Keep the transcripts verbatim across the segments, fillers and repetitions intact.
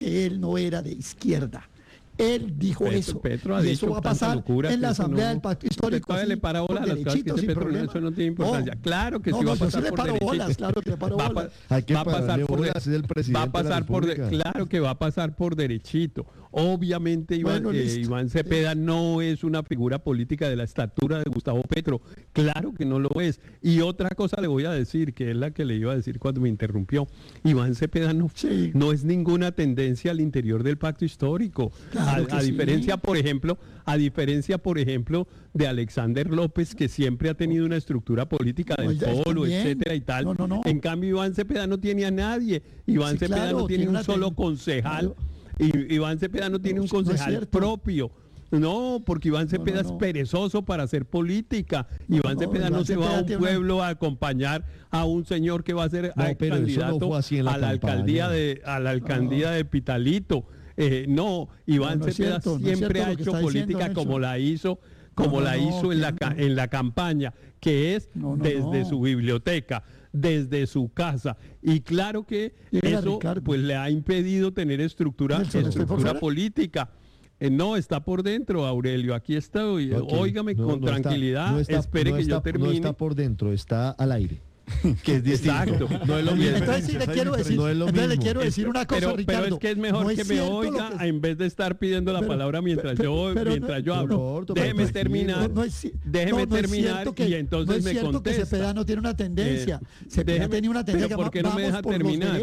que él no era de izquierda. Él dijo Petro, eso. Petro ha y dicho eso va a pasar locura en la Asamblea no, del Pacto Histórico. Sí, le para bola a las cosas que dice Petro, eso no tiene importancia. No, claro que no, sí va no, a pasar yo sí por le paro derechito. bolas, claro que le paro va, bolas. Hay que va a pasar por bolas, es el presidente va a pasar por de, claro que va a pasar por derechito. Obviamente Iván, bueno, eh, Iván Cepeda no es una figura política de la estatura de Gustavo Petro. Claro que no lo es. Y otra cosa le voy a decir, que es la que le iba a decir cuando me interrumpió. Iván Cepeda no, sí. no es ninguna tendencia al interior del Pacto Histórico. Claro a, a diferencia, sí. por ejemplo, a diferencia, por ejemplo, de Alexander López, que siempre ha tenido una estructura política del no, polo, etcétera y tal. No, no, no. En cambio, Iván Cepeda no tiene a nadie. Iván sí, Cepeda claro, no tiene, tiene un solo ten... concejal. Claro. Y Iván Cepeda no tiene no, un concejal no propio. No, porque Iván Cepeda no, no, no. es perezoso para hacer política. No, Iván Cepeda no, no se va a un pueblo una... a acompañar a un señor que va a ser no, candidato no a la, la alcaldía de a la alcaldía no. de Pitalito. Eh, no, Iván no, no Cepeda cierto, siempre no ha hecho política diciendo, como la hizo, como no, no, la hizo no, en la no. en la campaña, que es no, no, desde no. su biblioteca, desde su casa. Y claro que Llega eso Ricardo. pues le ha impedido tener estructura, Nelson, estructura política. Eh, no, está por dentro, Aurelio. Aquí estoy. Okay. Óigame no, con no tranquilidad. Está, no está, espere no que está, yo termine. No está por dentro, está al aire. Que es distinto. Exacto. No es lo mismo. Entonces sí le quiero decir, no es lo entonces mismo. le quiero decir una cosa, pero, Ricardo. Pero es que es mejor no es que me oiga que... en vez de estar pidiendo la pero, palabra mientras pero, yo pero, mientras no, yo hablo. No, déjeme pero, terminar. No, no es, déjeme no, terminar que, y entonces me contesta. No es cierto que Cepeda no tiene una tendencia. Eh, Cepeda tiene una tendencia. ¿Por qué no me deja terminar?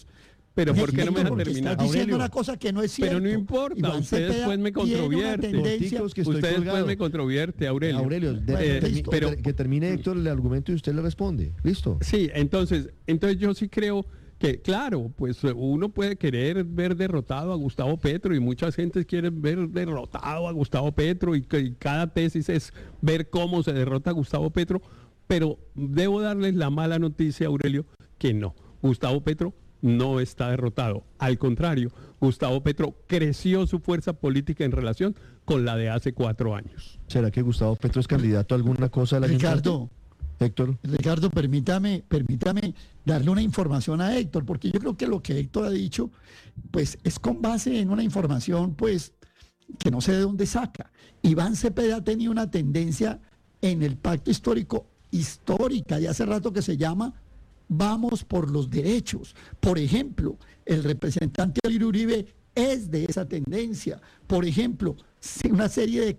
Pero ¿por qué no me deja terminar? Estás diciendo una cosa que no es cierto. Pero no importa, Iván usted después me controvierte. Usted después me controvierte, Aurelio. Aurelio, de, bueno, de, pero, que, que termine Héctor el argumento y usted le responde. ¿Listo? Sí, entonces, entonces yo sí creo que, claro, pues uno puede querer ver derrotado a Gustavo Petro y muchas gentes quieren ver derrotado a Gustavo Petro y, que, y cada tesis es ver cómo se derrota a Gustavo Petro, pero debo darles la mala noticia, Aurelio, que no. Gustavo Petro no está derrotado. Al contrario, Gustavo Petro creció su fuerza política en relación con la de hace cuatro años. ¿Será que Gustavo Petro es candidato a alguna cosa del Ricardo, Héctor. Ricardo, permítame, permítame darle una información a Héctor, porque yo creo que lo que Héctor ha dicho, pues es con base en una información, pues, que no sé de dónde saca. Iván Cepeda ha tenido una tendencia en el pacto histórico, histórica, de hace rato que se llama Vamos por los derechos. Por ejemplo, el representante Oliver Uribe es de esa tendencia. Por ejemplo, una serie de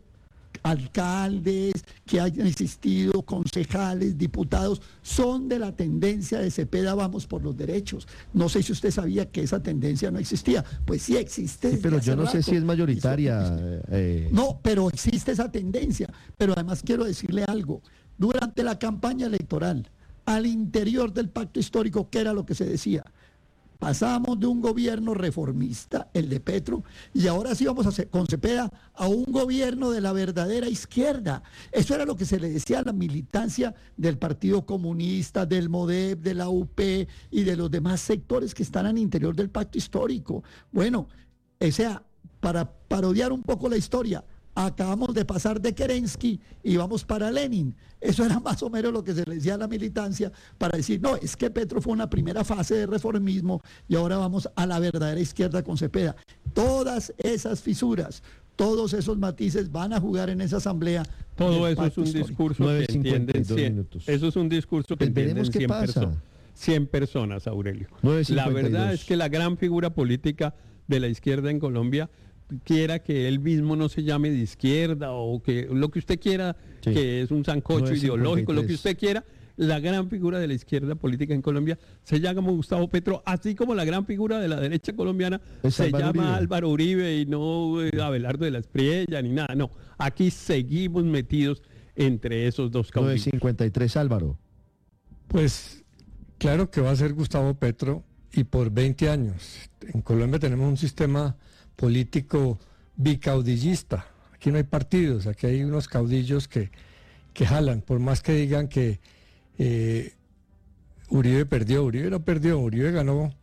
alcaldes que hayan existido, concejales, diputados, son de la tendencia de Cepeda, vamos por los derechos. No sé si usted sabía que esa tendencia no existía. Pues sí existe. Sí, pero yo no rato. sé si es mayoritaria. Eh... No, pero existe esa tendencia. Pero además quiero decirle algo. Durante la campaña electoral, al interior del pacto histórico, ¿qué era lo que se decía? Pasamos de un gobierno reformista, el de Petro, y ahora sí vamos a hacer, con Cepeda, a un gobierno de la verdadera izquierda. Eso era lo que se le decía a la militancia del Partido Comunista, del MODEP, de la U P y de los demás sectores que están al interior del pacto histórico. Bueno, o sea, para parodiar un poco la historia, acabamos de pasar de Kerensky y vamos para Lenin. Eso era más o menos lo que se le decía a la militancia para decir, no, es que Petro fue una primera fase de reformismo y ahora vamos a la verdadera izquierda con Cepeda. Todas esas fisuras, todos esos matices van a jugar en esa asamblea. Todo eso es un histórico. discurso que entienden cien, eso es un discurso que entienden cien personas, cien personas, Aurelio. La verdad es que la gran figura política de la izquierda en Colombia quiera que él mismo no se llame de izquierda o que lo que usted quiera, sí. que es un sancocho ideológico, lo que usted quiera, la gran figura de la izquierda política en Colombia se llama Gustavo Petro, así como la gran figura de la derecha colombiana es se Álvaro llama Uribe. Álvaro Uribe y no eh, Abelardo de la Espriella ni nada, no, aquí seguimos metidos entre esos dos caudillos. nueve cincuenta y tres, Álvaro. Pues claro que va a ser Gustavo Petro y por veinte años. En Colombia tenemos un sistema político bicaudillista. Aquí no hay partidos, aquí hay unos caudillos que, que jalan, por más que digan que eh, Uribe perdió, Uribe no perdió, Uribe ganó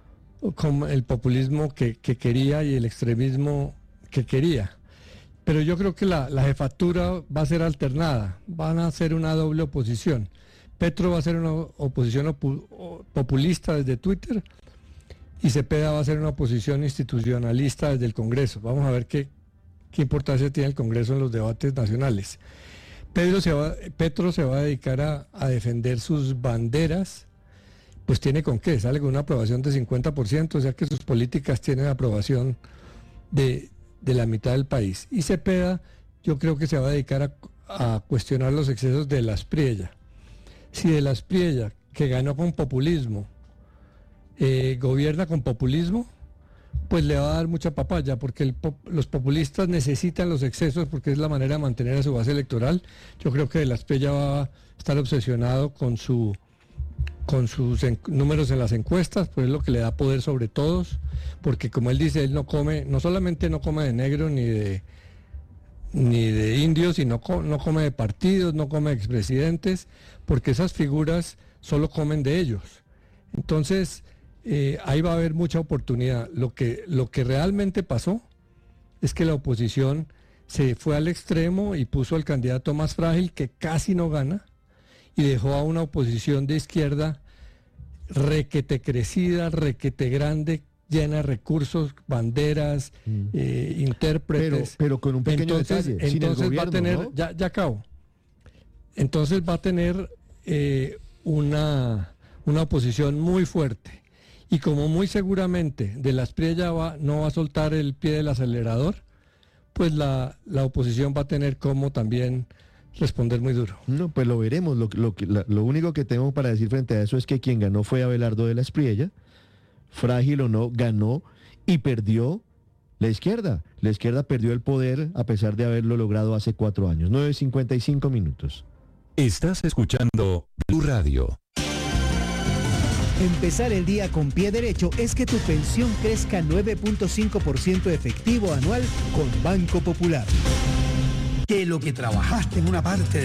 con el populismo que, que quería y el extremismo que quería. Pero yo creo que la, la jefatura va a ser alternada, van a ser una doble oposición. Petro va a ser una oposición opu- populista desde Twitter, y Cepeda va a ser una oposición institucionalista desde el Congreso. Vamos a ver qué, qué importancia tiene el Congreso en los debates nacionales. Pedro se va, Petro se va a dedicar a, a defender sus banderas, pues tiene con qué, sale con una aprobación de cincuenta por ciento, o sea que sus políticas tienen aprobación de, de la mitad del país. Y Cepeda, yo creo que se va a dedicar a, a cuestionar los excesos de Las Priella. Si de Las Priella, que ganó con populismo, eh, gobierna con populismo, pues le va a dar mucha papaya, porque el pop, los populistas necesitan los excesos porque es la manera de mantener a su base electoral. Yo creo que de Las Priella va a estar obsesionado con su con sus en, números en las encuestas, pues es lo que le da poder sobre todos, porque como él dice, él no come, no solamente no come de negro ni de ni de indios, sino no, no come de partidos, no come de expresidentes, porque esas figuras solo comen de ellos. Entonces, eh, ahí va a haber mucha oportunidad. Lo que, lo que realmente pasó es que la oposición se fue al extremo y puso al candidato más frágil, que casi no gana, y dejó a una oposición de izquierda requete crecida, requete grande, llena de recursos, banderas, mm. eh, intérpretes. Pero, pero con un pequeño entonces, detalle. Entonces sin el va a tener, ¿no? ya, ya acabo. Entonces va a tener eh, una, una oposición muy fuerte. Y como muy seguramente de Las Priella va, no va a soltar el pie del acelerador, pues la, la oposición va a tener como también responder muy duro. No, pues lo veremos. Lo, lo, lo, lo único que tengo para decir frente a eso es que quien ganó fue Abelardo de Las Priella, frágil o no, ganó y perdió la izquierda. La izquierda perdió el poder a pesar de haberlo logrado hace cuatro años. nueve cincuenta y cinco minutos. Estás escuchando Blue Radio. Empezar el día con pie derecho es que tu pensión crezca nueve punto cinco por ciento efectivo anual con Banco Popular. Que lo que trabajaste en una parte